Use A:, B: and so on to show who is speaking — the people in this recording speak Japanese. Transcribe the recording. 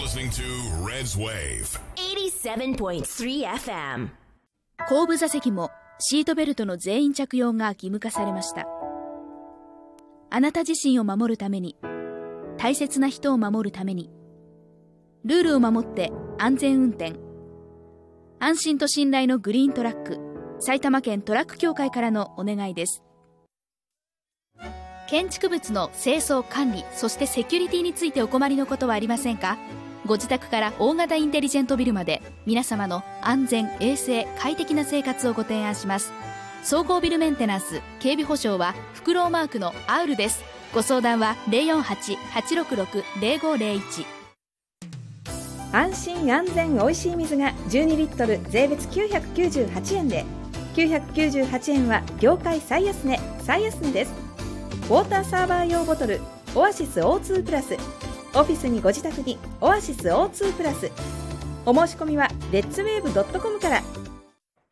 A: listening to Red's Wave
B: 87.3 FM。
C: 後部座席もシートベルトの全員着用が義務化されました。あなた自身を守るために、大切な人を守るために、ルールを守って安全運転。安心と信頼のグリーントラック、埼玉県トラック協会からのお願いです。建築物の清掃管理、そしてセキュリティについてお困りのことはありませんか？ご自宅から大型インテリジェントビルまで、皆様の安全・衛生・快適な生活をご提案します。総合ビルメンテナンス、警備保障はフクロウマークのアウルです。ご相談は 048-866-0501。
D: 安心安全おいしい水が12リットル税別998円で、998円は業界最安値です。ウォーターサーバー用ボトルオアシス O2 プラス、オフィスにご自宅にオアシス O2 プラス。お申し込みはレッツウェーブ .com から。